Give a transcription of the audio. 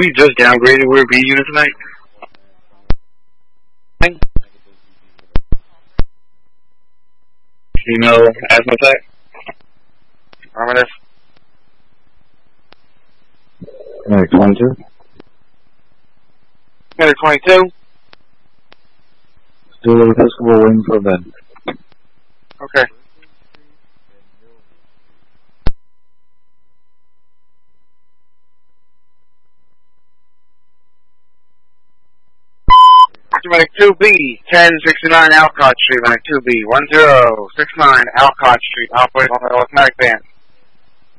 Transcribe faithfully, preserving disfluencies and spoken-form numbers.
we just downgraded? We're B unit tonight. Female asthma attack. Affirmative. Medic twenty-two. Medic twenty-two. Still with Escobar waiting for a bed. Okay. Medic two B, ten sixty-nine Alcott Street, Medic two B, one zero six nine Alcott Street, operate on the Medic van.